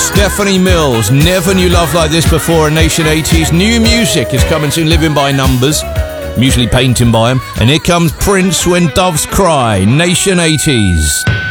Stephanie Mills, never knew love like this before in Nation 80s. New music is coming soon, Living by Numbers. I'm usually painting by them. And here comes Prince, When Doves Cry, Nation 80s.